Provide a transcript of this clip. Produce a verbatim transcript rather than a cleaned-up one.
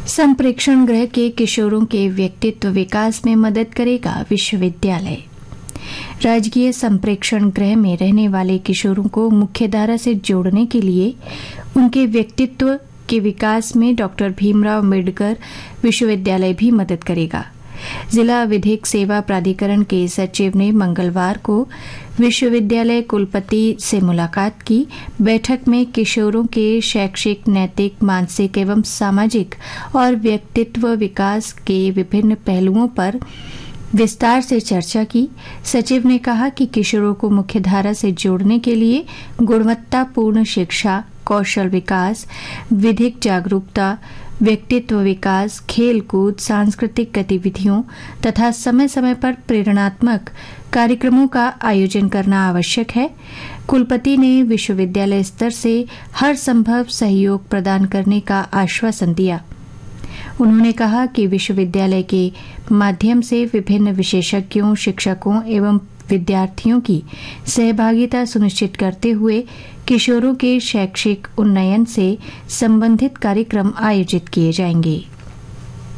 संप्रेक्षण गृह के किशोरों के व्यक्तित्व विकास में मदद करेगा विश्वविद्यालय। राजकीय संप्रेक्षण गृह में रहने वाले किशोरों को मुख्यधारा से जोड़ने के लिए उनके व्यक्तित्व के विकास में डॉक्टर भीमराव अम्बेडकर विश्वविद्यालय भी मदद करेगा। जिला विधिक सेवा प्राधिकरण के सचिव ने मंगलवार को विश्वविद्यालय कुलपति से मुलाकात की। बैठक में किशोरों के शैक्षिक, नैतिक, मानसिक एवं सामाजिक और व्यक्तित्व विकास के विभिन्न पहलुओं पर विस्तार से चर्चा की। सचिव ने कहा कि किशोरों को मुख्यधारा से जोड़ने के लिए गुणवत्तापूर्ण शिक्षा, कौशल विकास, विधिक जागरूकता, व्यक्तित्व विकास, खेल कूद, सांस्कृतिक गतिविधियों तथा समय समय पर प्रेरणात्मक कार्यक्रमों का आयोजन करना आवश्यक है। कुलपति ने विश्वविद्यालय स्तर से हर संभव सहयोग प्रदान करने का आश्वासन दिया। उन्होंने कहा कि विश्वविद्यालय के माध्यम से विभिन्न विशेषज्ञों, शिक्षकों एवं विद्यार्थियों की सहभागिता सुनिश्चित करते हुए किशोरों के शैक्षिक उन्नयन से संबंधित कार्यक्रम आयोजित किए जाएंगे।